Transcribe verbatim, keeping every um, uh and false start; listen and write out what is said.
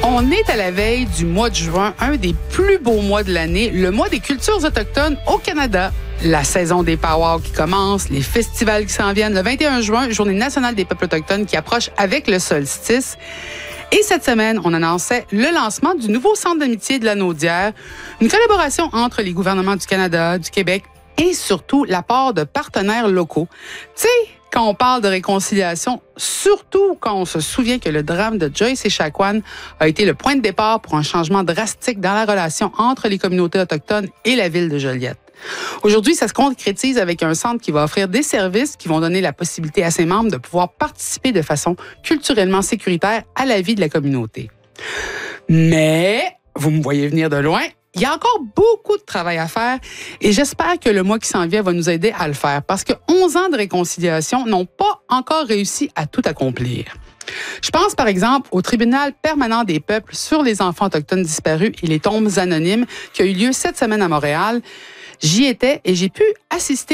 On est à la veille du mois de juin, un des plus beaux mois de l'année, le mois des cultures autochtones au Canada. La saison des powwows qui commence, les festivals qui s'en viennent. Le vingt et un juin, Journée nationale des peuples autochtones qui approche avec le solstice. Et cette semaine, on annonçait le lancement du nouveau centre d'amitié de la Naudière, une collaboration entre les gouvernements du Canada, du Québec et surtout l'apport de partenaires locaux. Tu sais, quand on parle de réconciliation, surtout quand on se souvient que le drame de Joyce Echaquan a été le point de départ pour un changement drastique dans la relation entre les communautés autochtones et la ville de Joliette. Aujourd'hui, ça se concrétise avec un centre qui va offrir des services qui vont donner la possibilité à ses membres de pouvoir participer de façon culturellement sécuritaire à la vie de la communauté. Mais, vous me voyez venir de loin, il y a encore beaucoup de travail à faire et j'espère que le mois qui s'en vient va nous aider à le faire parce que onze ans de réconciliation n'ont pas encore réussi à tout accomplir. Je pense par exemple au tribunal permanent des peuples sur les enfants autochtones disparus et les tombes anonymes qui a eu lieu cette semaine à Montréal. J'y étais et j'ai pu assister